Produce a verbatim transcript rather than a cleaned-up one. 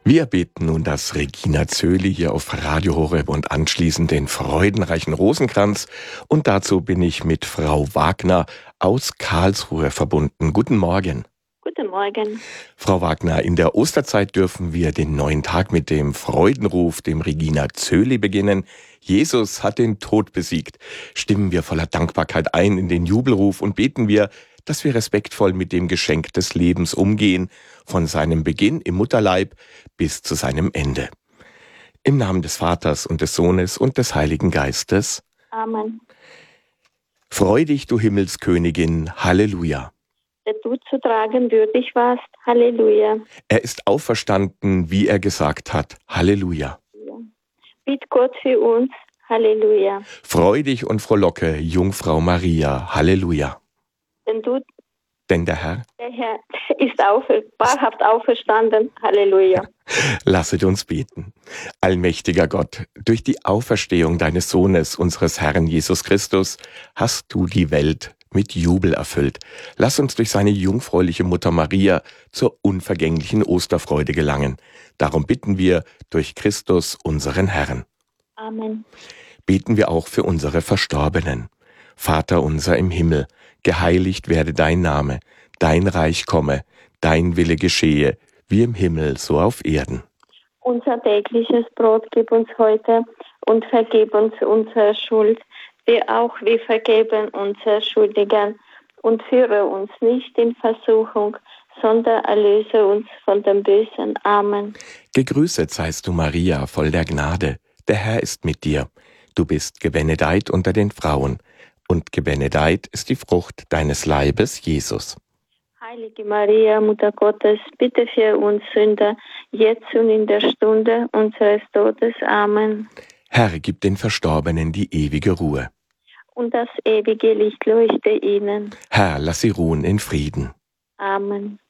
Wir beten nun das Regina Coeli hier auf Radio Horeb und anschließend den freudenreichen Rosenkranz. Und dazu bin ich mit Frau Wagner aus Karlsruhe verbunden. Guten Morgen. Guten Morgen. Frau Wagner, in der Osterzeit dürfen wir den neuen Tag mit dem Freudenruf, dem Regina Coeli, beginnen. Jesus hat den Tod besiegt. Stimmen wir voller Dankbarkeit ein in den Jubelruf und beten wir, dass wir respektvoll mit dem Geschenk des Lebens umgehen, von seinem Beginn im Mutterleib bis zu seinem Ende. Im Namen des Vaters und des Sohnes und des Heiligen Geistes. Amen. Freu dich, du Himmelskönigin, Halleluja. Der du zu tragen würdig warst, Halleluja. Er ist auferstanden, wie er gesagt hat, Halleluja. Bitt Gott für uns, Halleluja. Freu dich und frohlocke, Jungfrau Maria, Halleluja. Denn du, Denn der Herr, der Herr ist aufer, wahrhaft auferstanden, Halleluja. lasset uns beten. Allmächtiger Gott, durch die Auferstehung deines Sohnes, unseres Herrn Jesus Christus, hast du die Welt mit Jubel erfüllt. Lass uns durch seine jungfräuliche Mutter Maria zur unvergänglichen Osterfreude gelangen. Darum bitten wir durch Christus, unseren Herrn. Amen. Beten wir auch für unsere Verstorbenen. Vater unser im Himmel, geheiligt werde dein Name, dein Reich komme, dein Wille geschehe, wie im Himmel, so auf Erden. Unser tägliches Brot gib uns heute und vergib uns unsere Schuld, wie auch wir vergeben unseren Schuldigen. Und führe uns nicht in Versuchung, sondern erlöse uns von dem Bösen. Amen. Gegrüßet seist du, Maria, voll der Gnade. Der Herr ist mit dir. Du bist gebenedeit unter den Frauen. Und gebenedeit ist die Frucht deines Leibes, Jesus. Heilige Maria, Mutter Gottes, bitte für uns Sünder, jetzt und in der Stunde unseres Todes. Amen. Herr, gib den Verstorbenen die ewige Ruhe. Und das ewige Licht leuchte ihnen. Herr, lass sie ruhen in Frieden. Amen.